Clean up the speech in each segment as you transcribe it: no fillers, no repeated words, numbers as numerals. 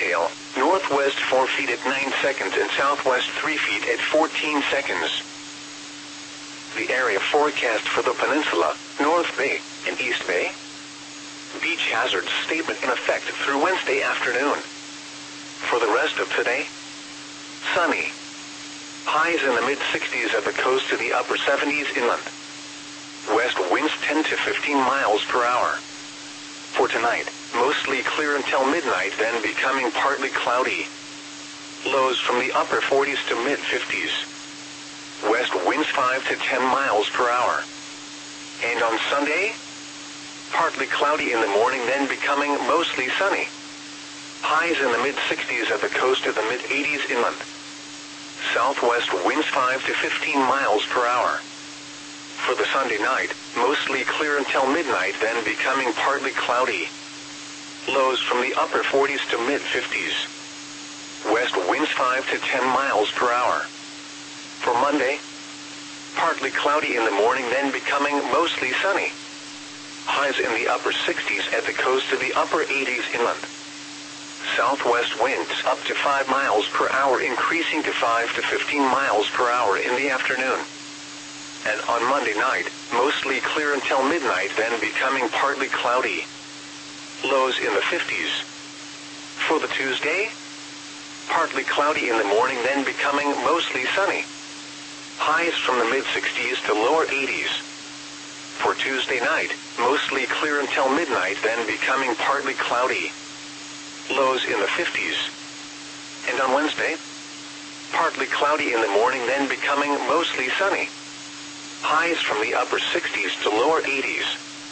gale, northwest 4 feet at 9 seconds and southwest 3 feet at 14 seconds. The area forecast for the peninsula, North Bay, and East Bay. Beach hazard statement in effect through Wednesday afternoon. For the rest of today, sunny. Highs in the mid-60s at the coast to the upper 70s inland. West winds 10 to 15 miles per hour. For tonight, mostly clear until midnight, then becoming partly cloudy. Lows from the upper 40s to mid-50s. West winds 5 to 10 miles per hour. And on Sunday, partly cloudy in the morning, then becoming mostly sunny. Highs in the mid-60s at the coast to the mid-80s inland. Southwest winds 5 to 15 miles per hour. For the Sunday night, mostly clear until midnight, then becoming partly cloudy. Lows from the upper 40s to mid-50s. West winds 5 to 10 miles per hour. For Monday, partly cloudy in the morning, then becoming mostly sunny. Highs in the upper 60s at the coast to the upper 80s inland. Southwest winds up to 5 miles per hour, increasing to 5 to 15 miles per hour in the afternoon. And on Monday night, mostly clear until midnight, then becoming partly cloudy. Lows in the 50s. For the Tuesday, partly cloudy in the morning, then becoming mostly sunny. Highs from the mid-60s to lower 80s. For Tuesday night, mostly clear until midnight, then becoming partly cloudy. Lows in the 50s. And on Wednesday, partly cloudy in the morning, then becoming mostly sunny. Highs from the upper 60s to lower 80s.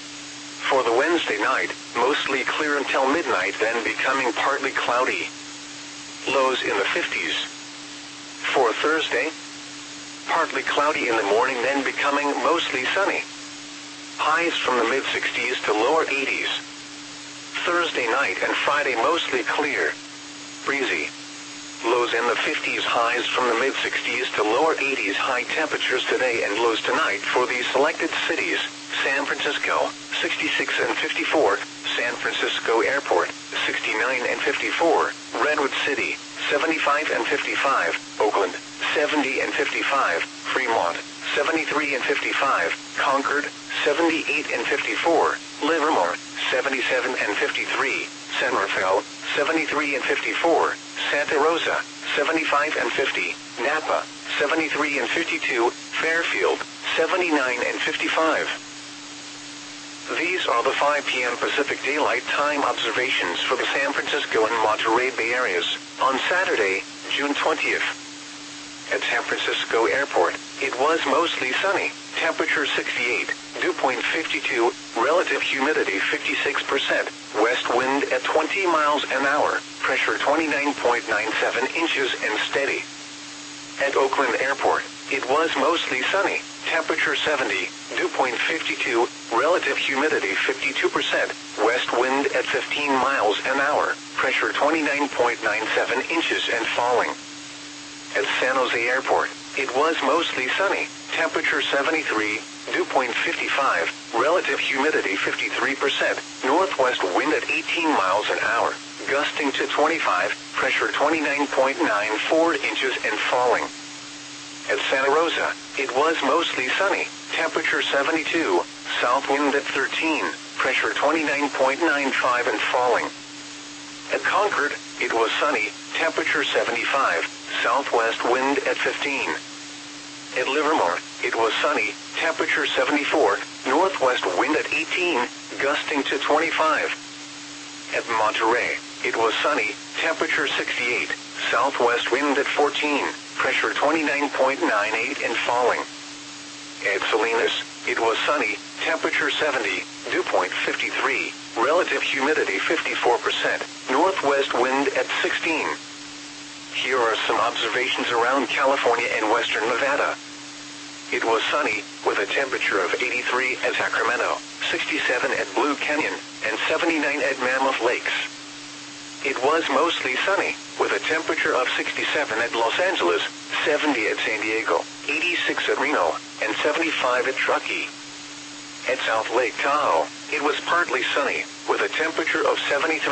For the Wednesday night, mostly clear until midnight, then becoming partly cloudy. Lows in the 50s. For Thursday, partly cloudy in the morning, then becoming mostly sunny. Highs from the mid-60s to lower 80s. Thursday night and Friday mostly clear, breezy. Lows in the 50s, highs from the mid-60s to lower 80s. High temperatures today and lows tonight for the selected cities: San Francisco, 66 and 54, San Francisco Airport, 69 and 54, Redwood City, 75 and 55, Oakland, 70 and 55, Fremont, 73 and 55, Concord, 78 and 54, Livermore, 77 and 53, San Rafael, 73 and 54, Santa Rosa, 75 and 50, Napa, 73 and 52, Fairfield, 79 and 55. These are the 5 p.m. Pacific Daylight Time observations for the San Francisco and Monterey Bay areas on Saturday, June 20th. At San Francisco Airport, it was mostly sunny, temperature 68, dew point 52, relative humidity 56%, west wind at 20 miles an hour, pressure 29.97 inches and steady. At Oakland Airport, it was mostly sunny, temperature 70, dew point 52, relative humidity 52%, west wind at 15 miles an hour, pressure 29.97 inches and falling. At San Jose Airport, it was mostly sunny, temperature 73, dew point 55, relative humidity 53%, northwest wind at 18 miles an hour, gusting to 25, pressure 29.94 inches and falling. At Santa Rosa, it was mostly sunny, temperature 72, south wind at 13, pressure 29.95 and falling. At Concord, it was sunny, temperature 75, southwest wind at 15. At Livermore, it was sunny, temperature 74, northwest wind at 18, gusting to 25. At Monterey, it was sunny, temperature 68, southwest wind at 14, pressure 29.98 and falling. At Salinas, it was sunny, temperature 70, dew point 53, relative humidity 54%, northwest wind at 16. Here are some observations around California and western Nevada. It was sunny, with a temperature of 83 at Sacramento, 67 at Blue Canyon, and 79 at Mammoth Lakes. It was mostly sunny, with a temperature of 67 at Los Angeles, 70 at San Diego, 86 at Reno, and 75 at Truckee. At South Lake Tahoe, it was partly sunny, with a temperature of 73